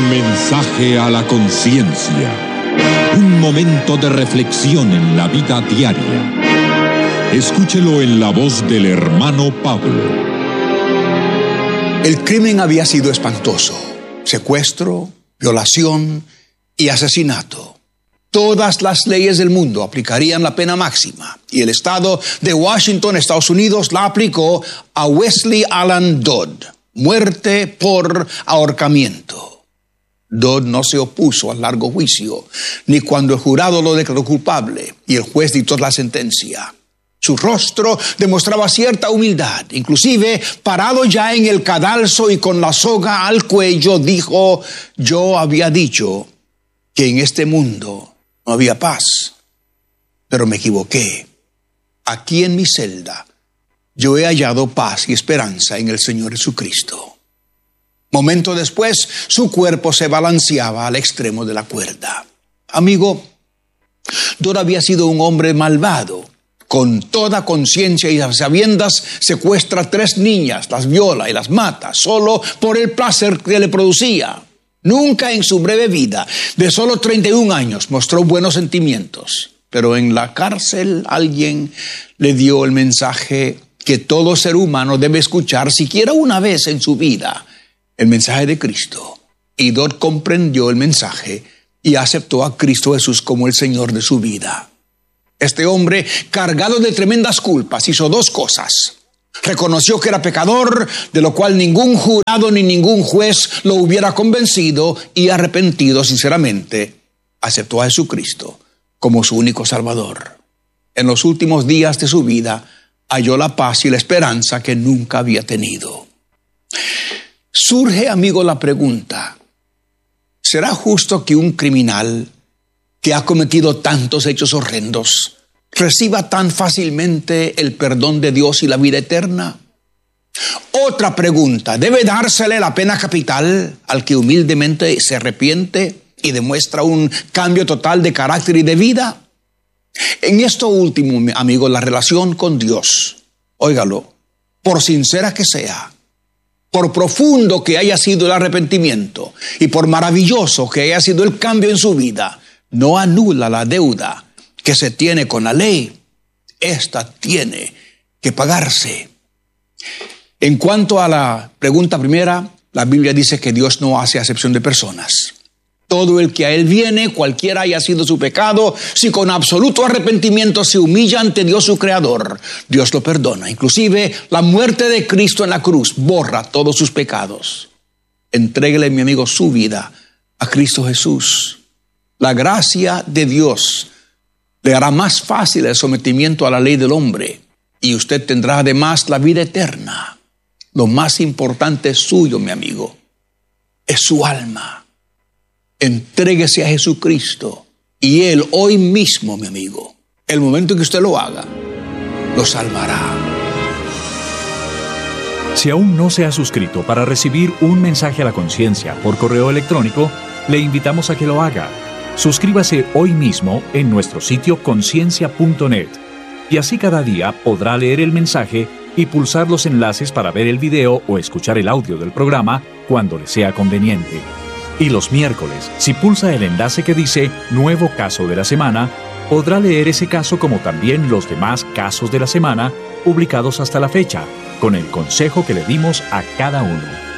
Mensaje a la conciencia. Un momento de reflexión en la vida diaria. Escúchelo en la voz del hermano Pablo. El crimen había sido espantoso. Secuestro, violación y asesinato. Todas las leyes del mundo aplicarían la pena máxima. Y el estado de Washington, Estados Unidos, la aplicó a Wesley Allen Dodd. Muerte por ahorcamiento. Dodd no se opuso al largo juicio, ni cuando el jurado lo declaró culpable y el juez dictó la sentencia. Su rostro demostraba cierta humildad. Inclusive, parado ya en el cadalso y con la soga al cuello, dijo: yo había dicho que en este mundo no había paz, pero me equivoqué. Aquí en mi celda yo he hallado paz y esperanza en el Señor Jesucristo. Momento después, su cuerpo se balanceaba al extremo de la cuerda. Amigo, Dodd había sido un hombre malvado. Con toda conciencia y sabiendas, secuestra a 3 niñas, las viola y las mata, solo por el placer que le producía. Nunca en su breve vida, de solo 31 años, mostró buenos sentimientos. Pero en la cárcel alguien le dio el mensaje que todo ser humano debe escuchar siquiera una vez en su vida. El mensaje de Cristo. Y Dodd comprendió el mensaje y aceptó a Cristo Jesús como el Señor de su vida. Este hombre, cargado de tremendas culpas, hizo 2 cosas. Reconoció que era pecador, de lo cual ningún jurado ni ningún juez lo hubiera convencido, y arrepentido sinceramente, aceptó a Jesucristo como su único Salvador. En los últimos días de su vida, halló la paz y la esperanza que nunca había tenido. Surge, amigo, la pregunta: ¿será justo que un criminal que ha cometido tantos hechos horrendos reciba tan fácilmente el perdón de Dios y la vida eterna? Otra pregunta: ¿debe dársele la pena capital al que humildemente se arrepiente y demuestra un cambio total de carácter y de vida? En esto último, amigo, la relación con Dios, óigalo, por sincera que sea, por profundo que haya sido el arrepentimiento y por maravilloso que haya sido el cambio en su vida, no anula la deuda que se tiene con la ley. Esta tiene que pagarse. En cuanto a la pregunta primera, la Biblia dice que Dios no hace acepción de personas. Todo el que a Él viene, cualquiera haya sido su pecado, si con absoluto arrepentimiento se humilla ante Dios su Creador, Dios lo perdona. Inclusive la muerte de Cristo en la cruz borra todos sus pecados. Entréguele, mi amigo, su vida a Cristo Jesús. La gracia de Dios le hará más fácil el sometimiento a la ley del hombre, y usted tendrá además la vida eterna. Lo más importante es suyo, mi amigo, es su alma. Entréguese a Jesucristo y Él hoy mismo, mi amigo, el momento en que usted lo haga, lo salvará. Si aún no se ha suscrito para recibir un mensaje a la conciencia por correo electrónico, le invitamos a que lo haga. Suscríbase hoy mismo en nuestro sitio conciencia.net y así cada día podrá leer el mensaje y pulsar los enlaces para ver el video o escuchar el audio del programa cuando le sea conveniente. Y los miércoles, si pulsa el enlace que dice Nuevo Caso de la Semana, podrá leer ese caso como también los demás casos de la semana publicados hasta la fecha, con el consejo que le dimos a cada uno.